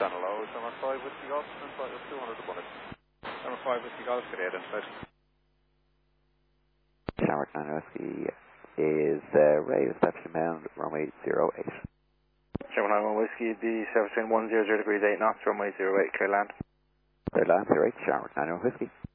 Channel O, number 5 Whiskey Golf, inside of 200 to Bunny. Number 5 Whiskey Golf, get 8 inside. Tower 9 Whiskey is Ray, reception bound, runway 08. Tower 9 Whiskey, the service between 100 degrees 8 knots, runway 08, clear land. Clear land, 08, Tower 9 Whiskey.